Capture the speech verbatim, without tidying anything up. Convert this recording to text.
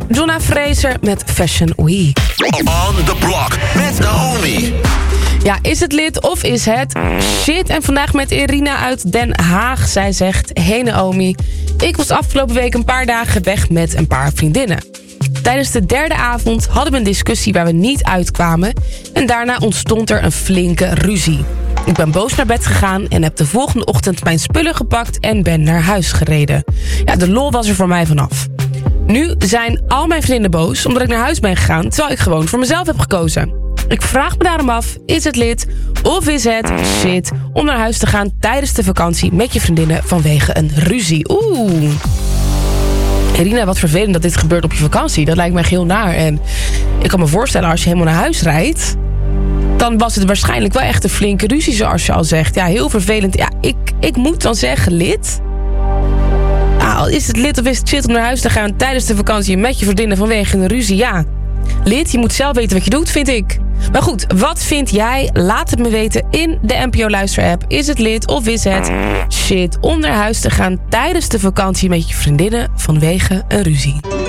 Jonna Fraser met Fashion Week. On the Block met Naomi. Ja, is het lid of is het shit? En vandaag met Irina uit Den Haag. Zij zegt, hey Naomi, ik was afgelopen week een paar dagen weg met een paar vriendinnen. Tijdens de derde avond hadden we een discussie waar we niet uitkwamen. En daarna ontstond er een flinke ruzie. Ik ben boos naar bed gegaan en heb de volgende ochtend mijn spullen gepakt en ben naar huis gereden. Ja, de lol was er voor mij vanaf. Nu zijn al mijn vriendinnen boos omdat ik naar huis ben gegaan, terwijl ik gewoon voor mezelf heb gekozen. Ik vraag me daarom af, is het lid of is het shit om naar huis te gaan tijdens de vakantie met je vriendinnen vanwege een ruzie? Oeh. Irina, wat vervelend dat dit gebeurt op je vakantie. Dat lijkt mij heel naar. En ik kan me voorstellen, als je helemaal naar huis rijdt, dan was het waarschijnlijk wel echt een flinke ruzie, zoals je al zegt. Ja, heel vervelend. Ja, ik, ik moet dan zeggen, lid. Nou, is het lid of is het shit om naar huis te gaan tijdens de vakantie met je vriendinnen vanwege een ruzie? Ja, lid, je moet zelf weten wat je doet, vind ik. Maar goed, wat vind jij? Laat het me weten in de N P O Luister-app. Is het lid of is het shit om naar huis te gaan tijdens de vakantie met je vriendinnen vanwege een ruzie?